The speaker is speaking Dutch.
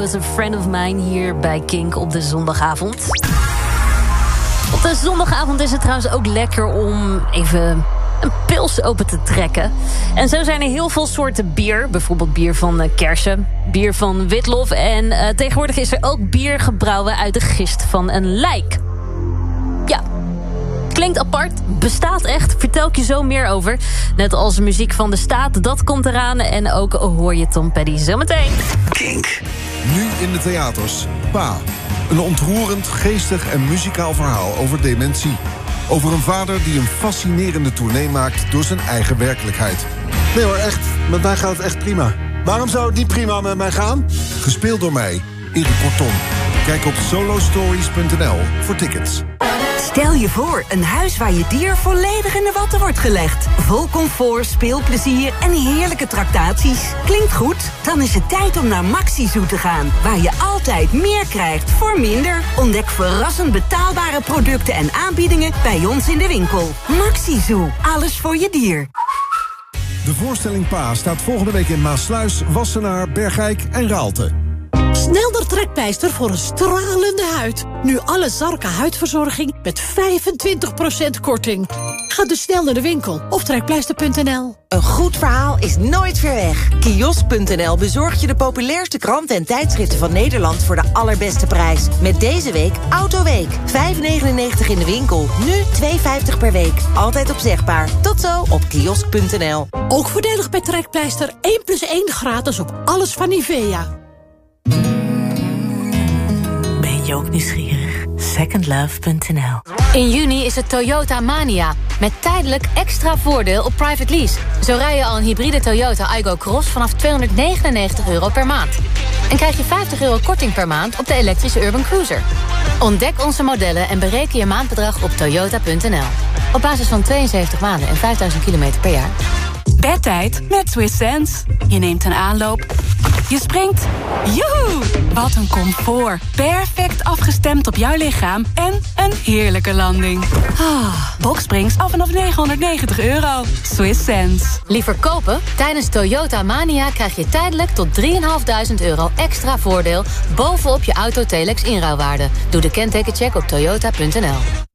Was a friend of mine hier bij Kink op de zondagavond. Op de zondagavond is het trouwens ook lekker om even een pils open te trekken. En zo zijn er heel veel soorten bier. Bijvoorbeeld bier van kersen, bier van witlof. En tegenwoordig is er ook bier gebrouwen uit de gist van een lijk. Ja, klinkt apart, bestaat echt. Vertel ik je zo meer over. Net als muziek van de staat, dat komt eraan. En ook hoor je Tom Petty zometeen. Kink. Nu in de theaters. Pa. Een ontroerend, geestig en muzikaal verhaal over dementie. Over een vader die een fascinerende tournee maakt door zijn eigen werkelijkheid. Nee hoor, echt. Met mij gaat het echt prima. Waarom zou het niet prima met mij gaan? Gespeeld door mij, Erik Corton. Kijk op solostories.nl voor tickets. Stel je voor, een huis waar je dier volledig in de watten wordt gelegd. Vol comfort, speelplezier en heerlijke tractaties. Klinkt goed? Dan is het tijd om naar Maxi-Zoo te gaan. Waar je altijd meer krijgt voor minder. Ontdek verrassend betaalbare producten en aanbiedingen bij ons in de winkel. Maxi-Zoo, alles voor je dier. De voorstelling Pa staat volgende week in Maassluis, Wassenaar, Bergijk en Raalte. Snel naar Trekpleister voor een stralende huid. Nu alle Zarka huidverzorging met 25% korting. Ga dus snel naar de winkel of trekpleister.nl. Een goed verhaal is nooit ver weg. Kiosk.nl bezorgt je de populairste kranten en tijdschriften van Nederland voor de allerbeste prijs. Met deze week Autoweek. €5,99 in de winkel. Nu €2,50 per week. Altijd opzegbaar. Tot zo op kiosk.nl. Ook voordelig bij Trekpleister. 1+1 gratis op alles van Nivea. Ben je ook nieuwsgierig? Secondlove.nl. In juni is het Toyota Mania. Met tijdelijk extra voordeel op private lease. Zo rij je al een hybride Toyota Aygo Cross vanaf €299 per maand. En krijg je €50 korting per maand op de elektrische Urban Cruiser. Ontdek onze modellen en bereken je maandbedrag op toyota.nl. Op basis van 72 maanden en 5000 kilometer per jaar. Bedtijd met Swiss Sense. Je neemt een aanloop. Je springt. Joehoe! Wat een comfort. Perfect afgestemd op jouw lichaam. En een heerlijke landing. Boxsprings af vanaf €990. Swiss Sense. Liever kopen? Tijdens Toyota Mania krijg je tijdelijk tot €3.500 extra voordeel bovenop je Auto Telex inruilwaarde. Doe de kentekencheck op toyota.nl.